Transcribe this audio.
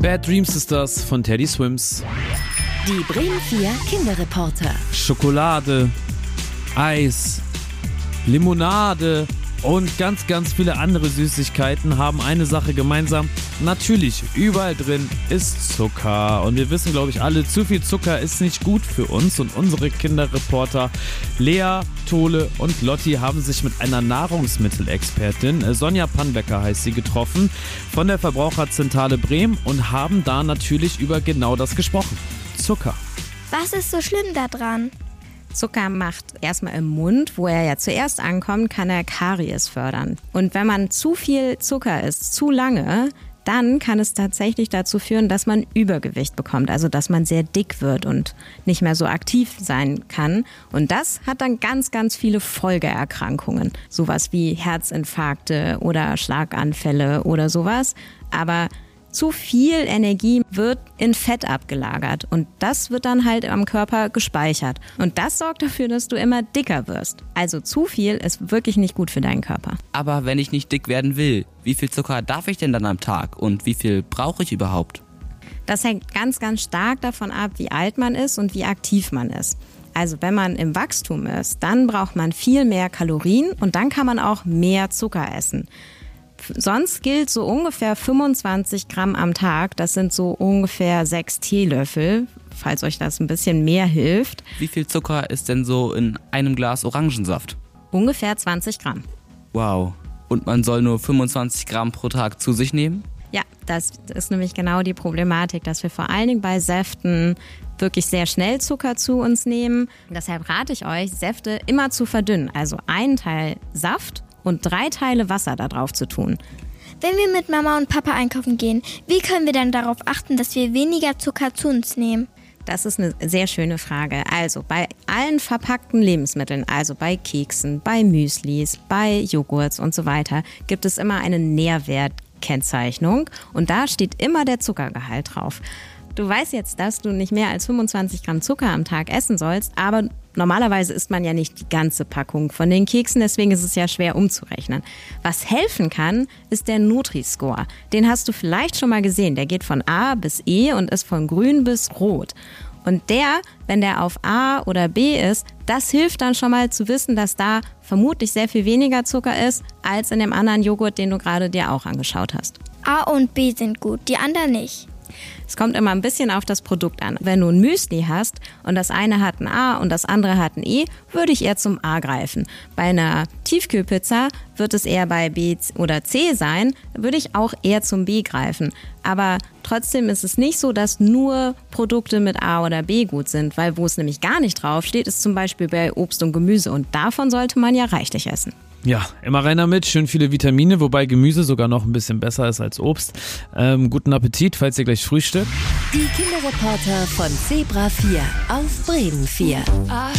Bad Dream Sisters von Teddy Swims. Die Bremen 4 Kinderreporter. Schokolade, Eis, Limonade und ganz, ganz viele andere Süßigkeiten haben eine Sache gemeinsam. Natürlich, überall drin ist Zucker. Und wir wissen, glaube ich, alle, zu viel Zucker ist nicht gut für uns. Und unsere Kinderreporter Lea, Tole und Lotti haben sich mit einer Nahrungsmittelexpertin, Sonja Pannbecker heißt sie, getroffen, von der Verbraucherzentrale Bremen und haben da natürlich über genau das gesprochen. Zucker. Was ist so schlimm daran? Zucker macht erstmal im Mund, wo er ja zuerst ankommt, kann er Karies fördern. Und wenn man zu viel Zucker isst, zu lange, dann kann es tatsächlich dazu führen, dass man Übergewicht bekommt, also dass man sehr dick wird und nicht mehr so aktiv sein kann. Und das hat dann ganz, ganz viele Folgeerkrankungen, sowas wie Herzinfarkte oder Schlaganfälle oder sowas. Aber zu viel Energie wird in Fett abgelagert und das wird dann halt am Körper gespeichert. Und das sorgt dafür, dass du immer dicker wirst. Also zu viel ist wirklich nicht gut für deinen Körper. Aber wenn ich nicht dick werden will, wie viel Zucker darf ich denn dann am Tag und wie viel brauche ich überhaupt? Das hängt ganz, ganz stark davon ab, wie alt man ist und wie aktiv man ist. Also wenn man im Wachstum ist, dann braucht man viel mehr Kalorien und dann kann man auch mehr Zucker essen. Sonst gilt so ungefähr 25 Gramm am Tag. Das sind so ungefähr 6 Teelöffel, falls euch das ein bisschen mehr hilft. Wie viel Zucker ist denn so in einem Glas Orangensaft? Ungefähr 20 Gramm. Wow. Und man soll nur 25 Gramm pro Tag zu sich nehmen? Ja, das ist nämlich genau die Problematik, dass wir vor allen Dingen bei Säften wirklich sehr schnell Zucker zu uns nehmen. Deshalb rate ich euch, Säfte immer zu verdünnen. Also einen Teil Saft und 3 Teile Wasser da drauf zu tun. Wenn wir mit Mama und Papa einkaufen gehen, wie können wir dann darauf achten, dass wir weniger Zucker zu uns nehmen? Das ist eine sehr schöne Frage. Also bei allen verpackten Lebensmitteln, also bei Keksen, bei Müslis, bei Joghurts und so weiter, gibt es immer eine Nährwertkennzeichnung und da steht immer der Zuckergehalt drauf. Du weißt jetzt, dass du nicht mehr als 25 Gramm Zucker am Tag essen sollst, aber normalerweise isst man ja nicht die ganze Packung von den Keksen, deswegen ist es ja schwer umzurechnen. Was helfen kann, ist der Nutri-Score. Den hast du vielleicht schon mal gesehen. Der geht von A bis E und ist von grün bis rot. Und wenn der auf A oder B ist, das hilft dann schon mal zu wissen, dass da vermutlich sehr viel weniger Zucker ist, als in dem anderen Joghurt, den du gerade dir auch angeschaut hast. A und B sind gut, die anderen nicht. Es kommt immer ein bisschen auf das Produkt an. Wenn du ein Müsli hast und das eine hat ein A und das andere hat ein E, würde ich eher zum A greifen. Bei einer Tiefkühlpizza wird es eher bei B oder C sein, würde ich auch eher zum B greifen. Aber trotzdem ist es nicht so, dass nur Produkte mit A oder B gut sind, weil wo es nämlich gar nicht drauf steht, ist zum Beispiel bei Obst und Gemüse und davon sollte man ja reichlich essen. Ja, immer rein damit, schön viele Vitamine, wobei Gemüse sogar noch ein bisschen besser ist als Obst. Guten Appetit, falls ihr gleich frühstückt. Die Kinderreporter von Zebra 4 auf Bremen 4.